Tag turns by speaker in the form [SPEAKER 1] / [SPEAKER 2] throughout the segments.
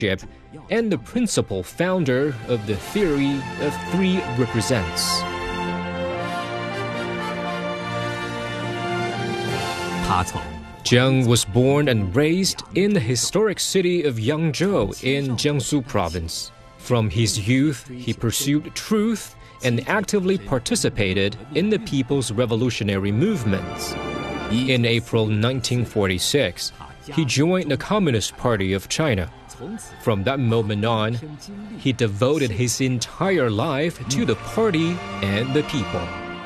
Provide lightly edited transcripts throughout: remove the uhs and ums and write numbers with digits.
[SPEAKER 1] and the principal founder of the theory of three represents. Jiang was born and raised in the historic city of Yangzhou in Jiangsu province. From his youth, he pursued truth and actively participated in the People's Revolutionary Movements. In April 1946, he joined the Communist Party of China. From that moment on, he devoted his entire life to the party and the people.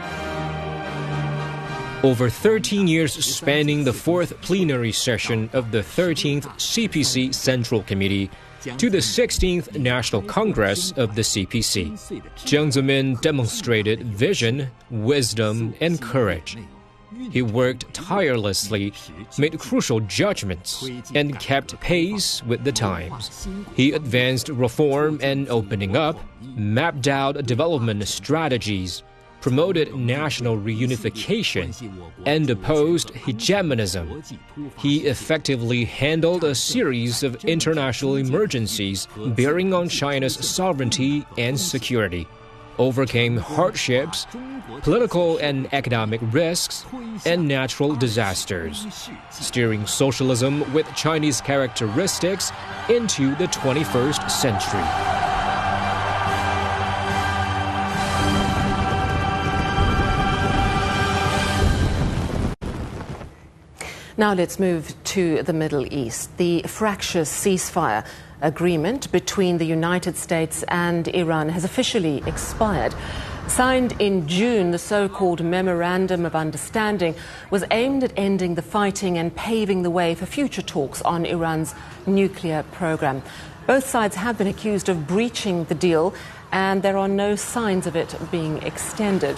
[SPEAKER 1] Over 13 years spanning the fourth plenary session of the 13th CPC Central Committee to the 16th National Congress of the CPC, Jiang Zemin demonstrated vision, wisdom, and courage. He worked tirelessly, made crucial judgments, and kept pace with the times. He advanced reform and opening up, mapped out development strategies, promoted national reunification, and opposed hegemonism. He effectively handled a series of international emergencies bearing on China's sovereignty and security, overcame hardships, political and economic risks, and natural disasters, steering socialism with Chinese characteristics into the 21st century.
[SPEAKER 2] Now let's move to the Middle East. The fractious ceasefire agreement between the United States and Iran has officially expired. Signed in June, the so-called Memorandum of Understanding was aimed at ending the fighting and paving the way for future talks on Iran's nuclear program. Both sides have been accused of breaching the deal, and there are no signs of it being extended.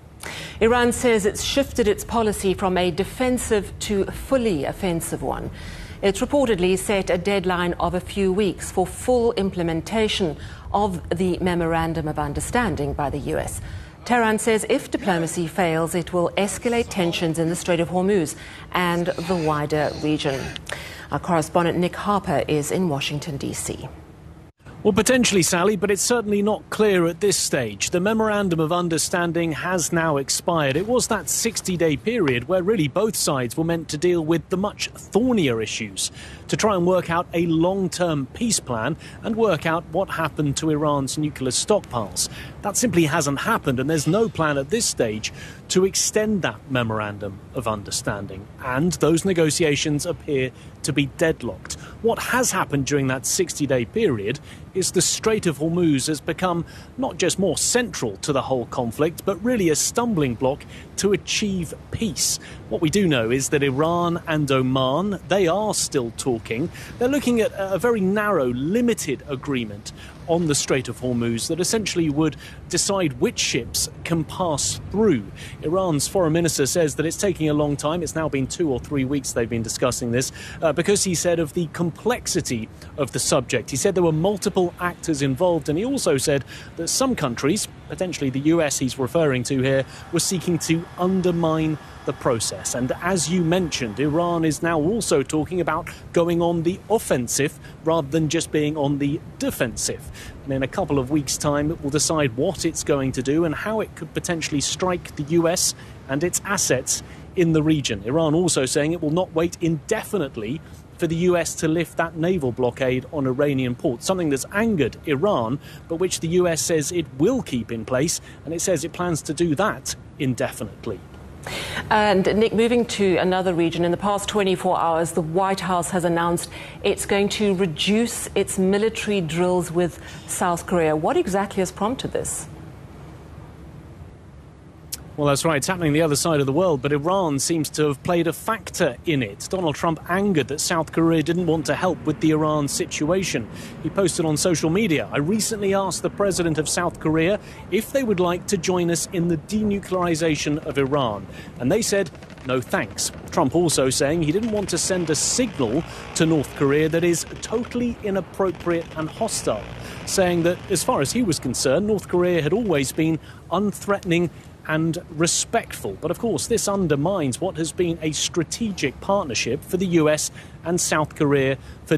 [SPEAKER 2] Iran says it's shifted its policy from a defensive to fully offensive one. It's reportedly set a deadline of a few weeks for full implementation of the Memorandum of Understanding by the US. Tehran says if diplomacy fails, it will escalate tensions in the Strait of Hormuz and the wider region. Our correspondent Nick Harper is in Washington, D.C.
[SPEAKER 3] Well, potentially, Sally, but it's certainly not clear at this stage. The Memorandum of Understanding has now expired. It was that 60-day period where really both sides were meant to deal with the much thornier issues, to try and work out a long-term peace plan and work out what happened to Iran's nuclear stockpiles. That simply hasn't happened, and there's no plan at this stage to extend that Memorandum of Understanding. And those negotiations appear to be deadlocked. What has happened during that 60-day period is the Strait of Hormuz has become not just more central to the whole conflict, but really a stumbling block to achieve peace. What we do know is that Iran and Oman, they are still talking. They're looking at a very narrow, limited agreement on the Strait of Hormuz that essentially would decide which ships can pass through. Iran's foreign minister says that it's taking a long time. It's now been 2 or 3 weeks they've been discussing this because he said of the complexity of the subject. He said there were multiple actors involved, and he also said that some countries, potentially the US he's referring to here, were seeking to undermine the process. And as you mentioned, Iran is now also talking about going on the offensive rather than just being on the defensive. And in a couple of weeks' time, it will decide what it's going to do and how it could potentially strike the US and its assets in the region. Iran also saying it will not wait indefinitely for the US to lift that naval blockade on Iranian ports, something that's angered Iran, but which the US says it will keep in place, and it says it plans to do that indefinitely.
[SPEAKER 2] And Nick, moving to another region, in the past 24 hours, the White House has announced it's going to reduce its military drills with South Korea. What exactly has prompted this?
[SPEAKER 3] Well, that's right. It's happening the other side of the world, but Iran seems to have played a factor in it. Donald Trump angered that South Korea didn't want to help with the Iran situation. He posted on social media, "I recently asked the president of South Korea if they would like to join us in the denuclearization of Iran. And they said, no thanks." Trump also saying he didn't want to send a signal to North Korea that is totally inappropriate and hostile, saying that as far as he was concerned, North Korea had always been unthreatening and respectful. But of course, this undermines what has been a strategic partnership for the US and South Korea for